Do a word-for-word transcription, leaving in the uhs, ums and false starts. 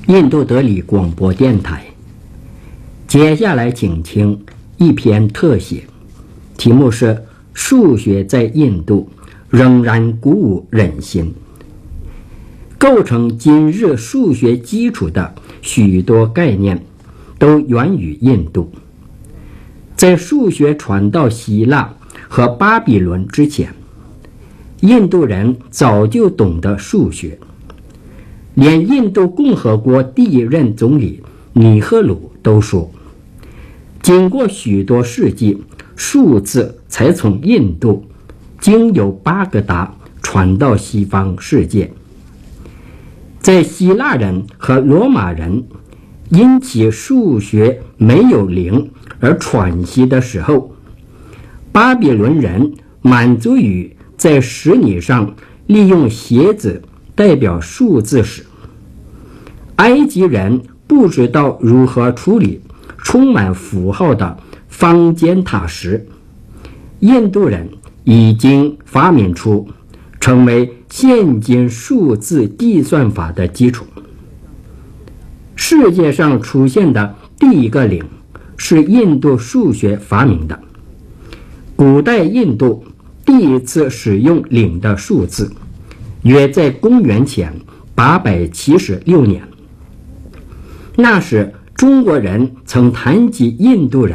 印度德里广播电台。接下来请听一篇特写，题目是数学在印度仍然鼓舞人心。构成今日数学基础的许多概念都源于印度。在数学传到希腊和巴比伦之前，印度人早就懂得数学。连印度共和国第一任总理尼赫鲁都说，经过许多世纪，数字才从印度经由巴格达传到西方世界。在希腊人和罗马人因其数学没有零而喘息的时候，巴比伦人满足于在石泥上利用鞋子代表数字时，埃及人不知道如何处理充满符号的方尖塔时，印度人已经发明出成为现今数字计算法的基础。世界上出现的第一个零是印度数学发明的。古代印度第一次使用零的数字，约在公元前八百七十六年。那时中国人曾谈及印度人